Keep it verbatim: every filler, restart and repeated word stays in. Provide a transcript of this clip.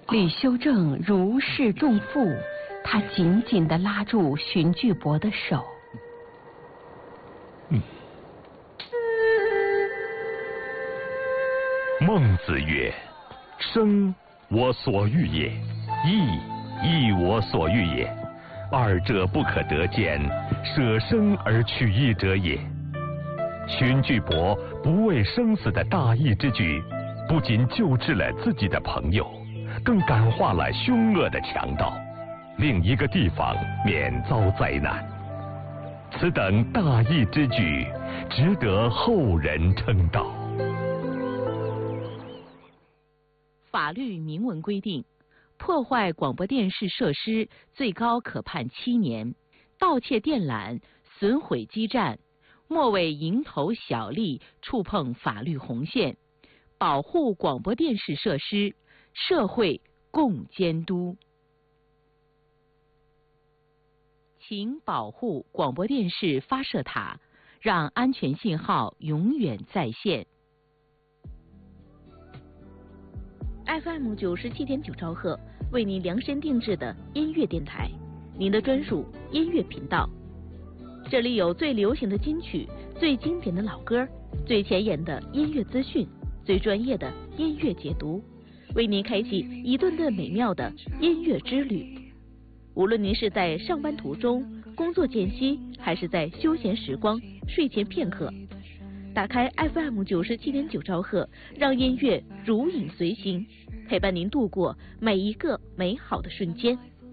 李修正如释重负，他紧紧地拉住荀巨伯的手。 嗯。孟子曰：“生，我所欲也；义，亦我所欲也。二者不可得兼，舍生而取义者也。”荀巨伯不畏生死的大义之举，不仅救治了自己的朋友，更感化了凶恶的强盗，另一个地方免遭灾难。此等大义之举，值得后人称道。 法律明文规定，破坏广播电视设施最高可判七年，盗窃电缆、损毁基站，莫为蝇头小利触碰法律红线，保护广播电视设施，社会共监督。请保护广播电视发射塔，让安全信号永远在线。 F M 九十七点九兆赫为您量身定制的音乐电台，您的专属音乐频道。这里有最流行的金曲、最经典的老歌、最前沿的音乐资讯、最专业的音乐解读，为您开启一顿顿美妙的音乐之旅。无论您是在上班途中、工作间隙，还是在休闲时光、睡前片刻，打开 F M 九十七点九兆赫，让音乐如影随形，陪伴您度过每一个美好的瞬间。